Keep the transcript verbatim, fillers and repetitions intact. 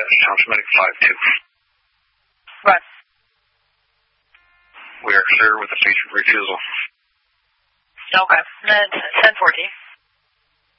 Transmitting five two. Right. We are clear with the patient refusal. Okay. ten fourteen.